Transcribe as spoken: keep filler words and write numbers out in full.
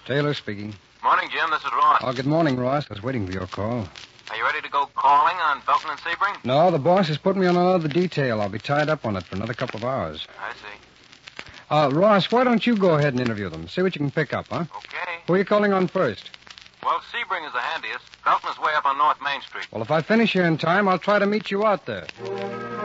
Taylor speaking. Morning, Jim. This is Ross. Oh, good morning, Ross. I was waiting for your call. Are you ready to go calling on Belton and Sebring? No, the boss has put me on another detail. I'll be tied up on it for another couple of hours. I see. Uh, Ross, why don't you go ahead and interview them? See what you can pick up, huh? Okay. Who are you calling on first? Well, Sebring is the handiest. Belton is way up on North Main Street. Well, if I finish here in time, I'll try to meet you out there.